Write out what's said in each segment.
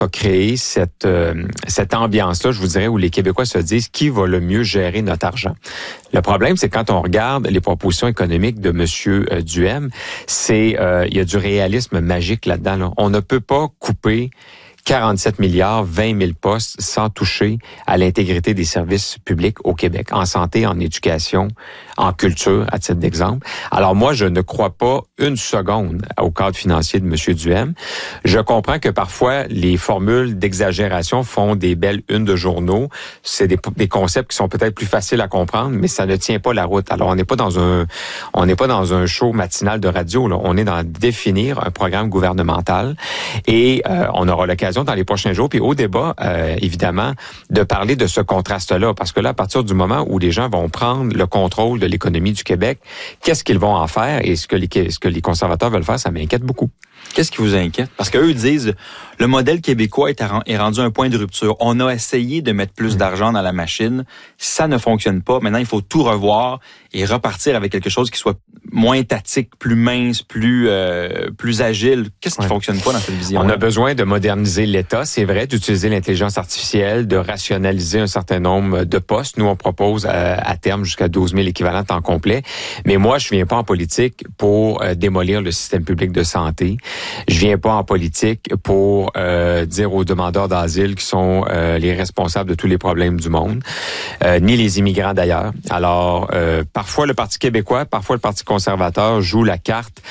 a créé cette ambiance-là, je vous dirais, où les Québécois se disent qui va le mieux gérer notre argent. Le problème, c'est quand on regarde les propositions économiques de M. Duhem, il y a du réalisme magique là-dedans. Là. On ne peut pas couper 47 milliards, 20 000 postes sans toucher à l'intégrité des services publics au Québec, en santé, en éducation, en culture, à titre d'exemple. Alors moi, je ne crois pas une seconde au cadre financier de M. Duhem. Je comprends que parfois, les formules d'exagération font des belles unes de journaux. C'est des concepts qui sont peut-être plus faciles à comprendre, mais ça ne tient pas la route. Alors, on n'est pas dans un show matinal de radio, là. On est dans définir un programme gouvernemental et on aura l'occasion dans les prochains jours, puis au débat, évidemment, de parler de ce contraste-là. Parce que là, à partir du moment où les gens vont prendre le contrôle de l'économie du Québec, qu'est-ce qu'ils vont en faire? Et ce que les conservateurs veulent faire, ça m'inquiète beaucoup. Qu'est-ce qui vous inquiète? Parce qu'eux disent, le modèle québécois est rendu à un point de rupture. On a essayé de mettre plus d'argent dans la machine. Ça ne fonctionne pas. Maintenant, il faut tout revoir et repartir avec quelque chose qui soit moins étatique, plus mince, plus agile. Qu'est-ce qui fonctionne pas dans cette vision? On a besoin de moderniser l'État, c'est vrai, d'utiliser l'intelligence artificielle, de rationaliser un certain nombre de postes. Nous, on propose à terme jusqu'à 12 000 équivalents temps complet. Mais moi, je viens pas en politique pour démolir le système public de santé. Je viens pas en politique pour dire aux demandeurs d'asile qui sont les responsables de tous les problèmes du monde, ni les immigrants d'ailleurs. Alors, parfois le Parti québécois, parfois le Parti conservateur joue la carte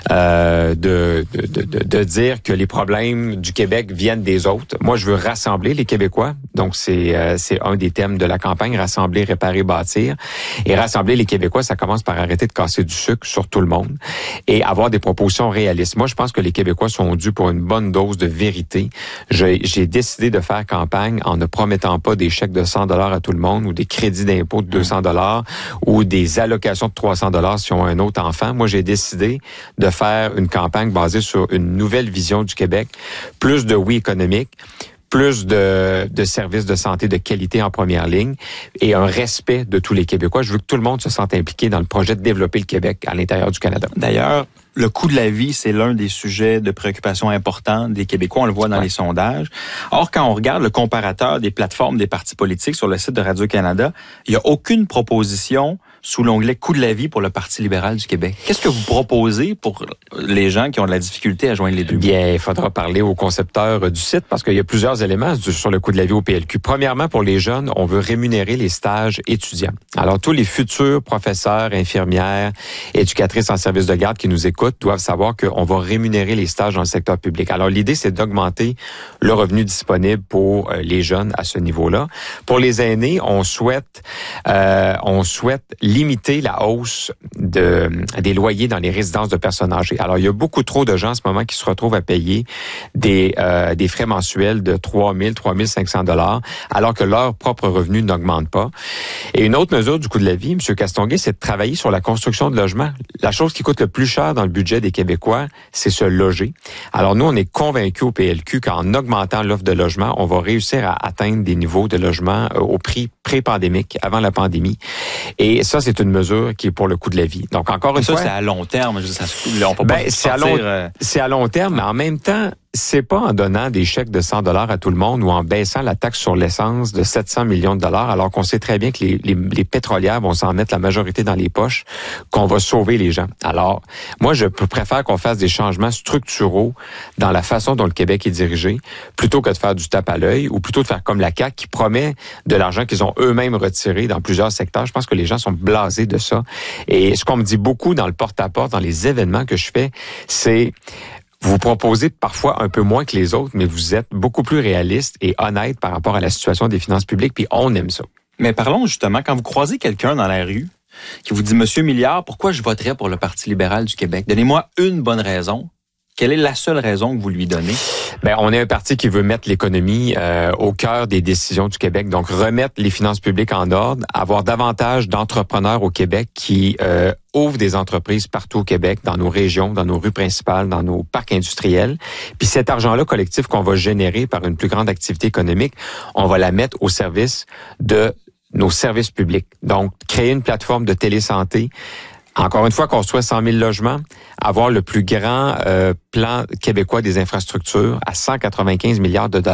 de dire que les problèmes du Québec viennent des autres. Moi, je veux rassembler les Québécois. Donc, c'est un des thèmes de la campagne, rassembler, réparer, bâtir. Et rassembler les Québécois, ça commence par arrêter de casser du sucre sur tout le monde et avoir des propositions réalistes. Moi, je pense que les Québécois sont dus pour une bonne dose de vérité. J'ai décidé de faire campagne en ne promettant pas des chèques de 100 $ à tout le monde ou des crédits d'impôt de 200 $ ou des allocations de 300 $ si on a un autre enfant. Moi, j'ai décidé de faire une campagne basée sur une nouvelle vision du Québec, plus de oui économique, plus de services de santé de qualité en première ligne et un respect de tous les Québécois. Je veux que tout le monde se sente impliqué dans le projet de développer le Québec à l'intérieur du Canada. D'ailleurs, le coût de la vie, c'est l'un des sujets de préoccupation importants des Québécois. On le voit dans les sondages. Or, quand on regarde le comparateur des plateformes des partis politiques sur le site de Radio-Canada, il n'y a aucune proposition sous l'onglet coût de la vie pour le Parti libéral du Québec. Qu'est-ce que vous proposez pour les gens qui ont de la difficulté à joindre les deux? Bien, il faudra parler aux concepteurs du site parce qu'il y a plusieurs éléments sur le coût de la vie au PLQ. Premièrement, pour les jeunes, on veut rémunérer les stages étudiants. Alors, tous les futurs professeurs, infirmières, éducatrices en service de garde qui nous écoutent doivent savoir qu'on va rémunérer les stages dans le secteur public. Alors, l'idée, c'est d'augmenter le revenu disponible pour les jeunes à ce niveau-là. Pour les aînés, on souhaite limiter la hausse des loyers dans les résidences de personnes âgées. Alors, il y a beaucoup trop de gens en ce moment qui se retrouvent à payer des frais mensuels de 3 000, 3 500 $ alors que leur propre revenu n'augmente pas. Et une autre mesure du coût de la vie, M. Castonguay, c'est de travailler sur la construction de logements. La chose qui coûte le plus cher dans le budget des Québécois, c'est se loger. Alors, nous, on est convaincus au PLQ qu'en augmentant l'offre de logement, on va réussir à atteindre des niveaux de logement au prix pré-pandémique, avant la pandémie. Et ça, c'est une mesure qui est pour le coût de la vie. Donc, encore une fois... Ça, c'est à long terme. C'est à long terme, mais en même temps, c'est pas en donnant des chèques de 100 $ à tout le monde ou en baissant la taxe sur l'essence de 700 millions de dollars, alors qu'on sait très bien que les pétrolières vont s'en mettre la majorité dans les poches, qu'on va sauver les gens. Alors, moi, je préfère qu'on fasse des changements structuraux dans la façon dont le Québec est dirigé, plutôt que de faire du tape à l'œil ou plutôt de faire comme la CAQ qui promet de l'argent qu'ils ont eux-mêmes retiré dans plusieurs secteurs. Je pense que les gens sont blasés de ça. Et ce qu'on me dit beaucoup dans le porte-à-porte, dans les événements que je fais, c'est... Vous proposez parfois un peu moins que les autres, mais vous êtes beaucoup plus réaliste et honnête par rapport à la situation des finances publiques, puis on aime ça. Mais parlons justement, quand vous croisez quelqu'un dans la rue qui vous dit « Monsieur Milliard, pourquoi je voterais pour le Parti libéral du Québec? Donnez-moi une bonne raison. » Quelle est la seule raison que vous lui donnez? Ben, on est un parti qui veut mettre l'économie au cœur des décisions du Québec. Donc, remettre les finances publiques en ordre, avoir davantage d'entrepreneurs au Québec qui ouvrent des entreprises partout au Québec, dans nos régions, dans nos rues principales, dans nos parcs industriels. Puis cet argent-là collectif qu'on va générer par une plus grande activité économique, on va la mettre au service de nos services publics. Donc, créer une plateforme de télésanté, Encore une fois, construire 100 000 logements, avoir le plus grand plan québécois des infrastructures à 195 milliards de dollars.